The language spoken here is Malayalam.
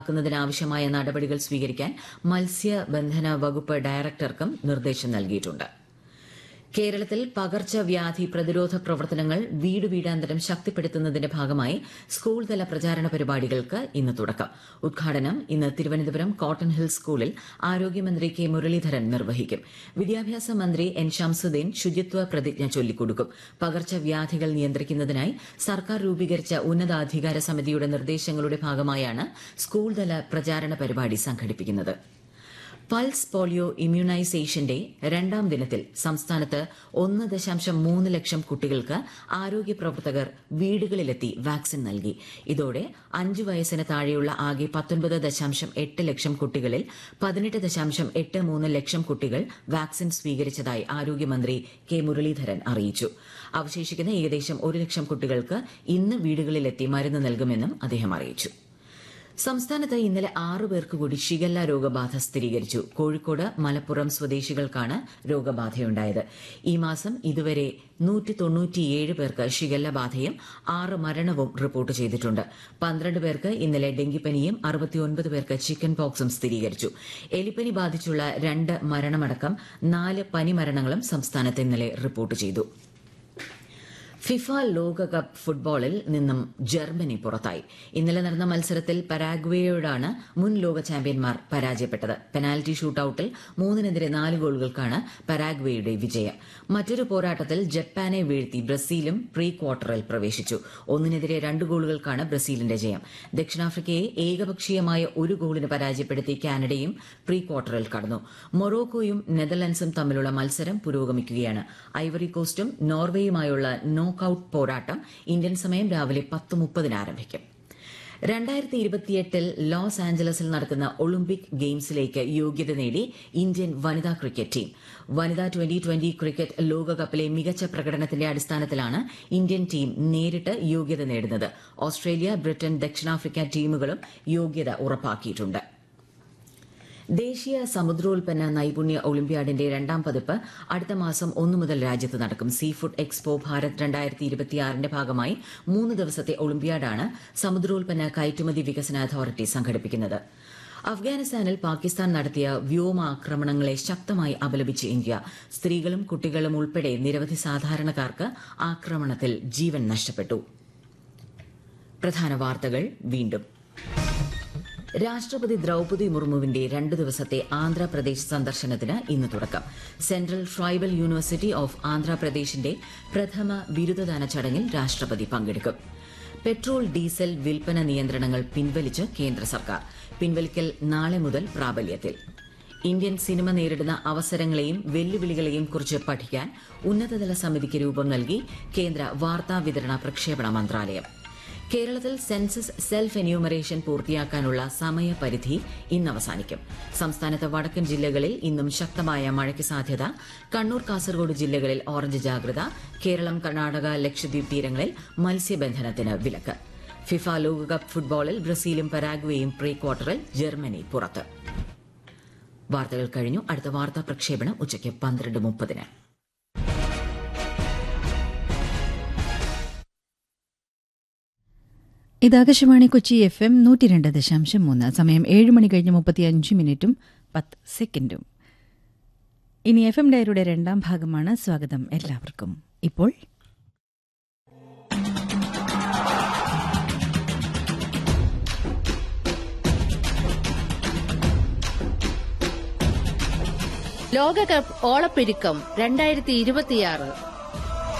ാവശ്യമായ നടപടികൾ സ്വീകരിക്കാൻ മത്സ്യബന്ധന വകുപ്പ് ഡയറക്ടർക്കും നിർദ്ദേശം നൽകിയിട്ടുണ്ട്. കേരളത്തിൽ പകർച്ചവ്യാധി പ്രതിരോധ പ്രവർത്തനങ്ങൾ വീടുവീടാന്തരം ശക്തിപ്പെടുത്തുന്നതിന്റെ ഭാഗമായി സ്കൂൾ തല പ്രചാരണ പരിപാടികൾക്ക് ഇന്ന് തുടക്കം. ഉദ്ഘാടനം ഇന്ന് തിരുവനന്തപുരം കോട്ടൺ ഹിൽ സ്കൂളിൽ ആരോഗ്യമന്ത്രി കെ മുരളീധരൻ നിർവഹിക്കും. വിദ്യാഭ്യാസ മന്ത്രി എൻ ശംസുദ്ദീൻ ശുചിത്വ പ്രതിജ്ഞ ചൊല്ലിക്കൊടുക്കും. പകർച്ചവ്യാധികൾ നിയന്ത്രിക്കുന്നതിനായി സർക്കാർ രൂപീകരിച്ച ഉന്നതാധികാര സമിതിയുടെ നിർദ്ദേശങ്ങളുടെ ഭാഗമായാണ് സ്കൂൾ തല പ്രചാരണ പരിപാടി സംഘടിപ്പിക്കുന്നത്. പൾസ് പോളിയോ ഇമ്മ്യൂണൈസേഷന്റെ രണ്ടാം ദിനത്തിൽ സംസ്ഥാനത്ത് 1.3 ലക്ഷം കുട്ടികൾക്ക് ആരോഗ്യ പ്രവർത്തകർ വീടുകളിലെത്തി വാക്സിൻ നൽകി. ഇതോടെ 5 വയസ്സിന് താഴെയുള്ള ആകെ 19.8 ലക്ഷം കുട്ടികളിൽ 18.83 ലക്ഷം കുട്ടികൾ വാക്സിൻ സ്വീകരിച്ചതായി ആരോഗ്യമന്ത്രി കെ മുരളീധരൻ അറിയിച്ചു. അവശേഷിക്കുന്ന ഏകദേശം 1 ലക്ഷം കുട്ടികൾക്ക് ഇന്ന് വീടുകളിലെത്തി മരുന്ന് നൽകുമെന്നും അദ്ദേഹം അറിയിച്ചു. സംസ്ഥാനത്ത് ഇന്നലെ 6 പേർക്ക് കൂടി ഷിഗല്ല രോഗബാധ സ്ഥിരീകരിച്ചു. കോഴിക്കോട്, മലപ്പുറം സ്വദേശികൾക്കാണ് രോഗബാധയുണ്ടായത്. ഈ മാസം ഇതുവരെ 197 പേർക്ക് ഷിഗല്ല ബാധയും 6 മരണവും റിപ്പോർട്ട് ചെയ്തിട്ടുണ്ട്. 12 പേർക്ക് ഇന്നലെ ഡെങ്കിപ്പനിയും 69 പേർക്ക് ചിക്കൻ പോക്സും സ്ഥിരീകരിച്ചു. എലിപ്പനി ബാധിച്ചുള്ള 2 മരണമടക്കം 4 പനി മരണങ്ങളും സംസ്ഥാനത്ത് ഇന്നലെ റിപ്പോർട്ട് ചെയ്തു. ഫിഫ ലോകകപ്പ് ഫുട്ബോളിൽ നിന്നും ജർമ്മനി പുറത്തായി. ഇന്നലെ നടന്ന മത്സരത്തിൽ പരാഗ്വേയോടാണ് മുൻ ലോക ചാമ്പ്യന്മാർ പരാജയപ്പെട്ടത്. പെനാൽറ്റി ഷൂട്ടൌട്ടിൽ 3-4 ഗോളുകൾക്കാണ് പരാഗ്വേയുടെ വിജയം. മറ്റൊരു പോരാട്ടത്തിൽ ജപ്പാനെ വീഴ്ത്തി ബ്രസീലും പ്രീ ക്വാർട്ടറിൽ പ്രവേശിച്ചു. 1-2 ഗോളുകൾക്കാണ് ബ്രസീലിന്റെ ജയം. ദക്ഷിണാഫ്രിക്കയെ ഏകപക്ഷീയമായ 1 ഗോളിന് പരാജയപ്പെടുത്തി കാനഡയും പ്രീ ക്വാർട്ടറിൽ കടന്നു. മൊറോക്കോയും നെതർലൻഡ്സും തമ്മിലുള്ള മത്സരം പുരോഗമിക്കുകയാണ്. ഐവറി കോസ്റ്റും നോർവേയുമായുള്ള നോക്കൌട്ട് പോരാട്ടം ഇന്ത്യൻ സമയം രാവിലെ 10:30 ആരംഭിക്കും. 2028 ലോസ് ആഞ്ചലസിൽ നടക്കുന്ന ഒളിമ്പിക് ഗെയിംസിലേക്ക് യോഗ്യത നേടി ഇന്ത്യൻ വനിതാ ക്രിക്കറ്റ് ടീം. വനിതാ 2020 ക്രിക്കറ്റ് ലോകകപ്പിലെ മികച്ച പ്രകടനത്തിന്റെ അടിസ്ഥാനത്തിലാണ് ഇന്ത്യൻ ടീം നേരിട്ട് യോഗ്യത നേടുന്നത്. ഓസ്ട്രേലിയ, ബ്രിട്ടൻ, ദക്ഷിണാഫ്രിക്ക ടീമുകളും യോഗ്യത ഉറപ്പാക്കിയിട്ടുണ്ട്. ദേശീയ സമുദ്രോൽപ്പന്ന നൈപുണ്യ ഒളിമ്പ്യാഡിന്റെ 2ാം പതിപ്പ് അടുത്ത മാസം 1 മുതൽ രാജ്യത്ത് നടക്കും. സീ ഫുഡ് എക്സ്പോ ഭാരത് 2026ന്റെ ഭാഗമായി 3 ദിവസത്തെ ഒളിമ്പ്യാഡാണ് സമുദ്രോൽപ്പന്ന കയറ്റുമതി വികസന അതോറിറ്റി സംഘടിപ്പിക്കുന്നത്. അഫ്ഗാനിസ്ഥാനിൽ പാകിസ്ഥാൻ നടത്തിയ വ്യോമാക്രമണങ്ങളെ ശക്തമായി അപലപിച്ച് ഇന്ത്യ. സ്ത്രീകളും കുട്ടികളും ഉൾപ്പെടെ നിരവധി സാധാരണക്കാർക്ക് ആക്രമണത്തിൽ ജീവൻ നഷ്ടപ്പെട്ടു. പ്രധാന വാർത്തകൾ വീണ്ടും. രാഷ്ട്രപതി ദ്രൌപദി മുർമുവിന്റെ 2 ദിവസത്തെ ആന്ധ്രാപ്രദേശ് സന്ദർശനത്തിന് ഇന്ന് തുടക്കം. സെൻട്രൽ ട്രൈബൽ യൂണിവേഴ്സിറ്റി ഓഫ് ആന്ധ്രാപ്രദേശിന്റെ പ്രഥമ ബിരുദദാന ചടങ്ങിൽ രാഷ്ട്രപതി പങ്കെടുക്കും. പെട്രോൾ, ഡീസൽ വിൽപ്പന നിയന്ത്രണങ്ങൾ പിൻവലിച്ച് കേന്ദ്ര സർക്കാർ. പിൻവലിക്കൽ നാളെ മുതൽ പ്രാബല്യത്തിൽ. ഇന്ത്യൻ സിനിമ നേരിടുന്ന അവസരങ്ങളെയും വെല്ലുവിളികളെയും കുറിച്ച് പഠിക്കാൻ ഉന്നതതല സമിതിക്ക് രൂപം നൽകി കേന്ദ്ര വാർത്താവിതരണ പ്രക്ഷേപണ മന്ത്രാലയം. കേരളത്തിൽ സെൻസസ് സെൽഫ് എന്യൂമറേഷൻ പൂർത്തിയാക്കാനുള്ള സമയപരിധി ഇന്ന് അവസാനിക്കും. സംസ്ഥാനത്ത് വടക്കൻ ജില്ലകളിൽ ഇന്നും ശക്തമായ മഴയ്ക്ക് സാധ്യത. കണ്ണൂർ, കാസർഗോഡ് ജില്ലകളിൽ ഓറഞ്ച് ജാഗ്രത. കേരളം, കർണാടക, ലക്ഷദ്വീപ് തീരങ്ങളിൽ മത്സ്യബന്ധനത്തിന് വിലക്ക്. ഫിഫ ലോകകപ്പ് ഫുട്ബോളിൽ ബ്രസീലും പരാഗ്വേയും പ്രീ ക്വാർട്ടറിൽ, ജർമ്മനി പുറത്ത്. വാർത്തകൾ കഴിഞ്ഞു. അടുത്ത വാർത്താ പ്രക്ഷേപണം ഉച്ചയ്ക്ക് 12:30. ഇത് ആകാശവാണി കൊച്ചി FM 102.3. സമയം 7 മണി കഴിഞ്ഞ് 35 മിനിറ്റും 10 സെക്കൻഡും. ഇനി FM ഡയറിയുടെ 2ാം ഭാഗമാണ്. സ്വാഗതം എല്ലാവർക്കും. ഇപ്പോൾ ലോകകപ്പ് ഓളപ്പെരുക്കം 2026